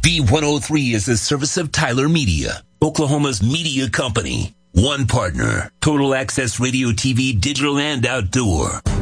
V103 is a service of Tyler Media, Oklahoma's media company. One partner, Total Access Radio, TV, Digital, and Outdoor.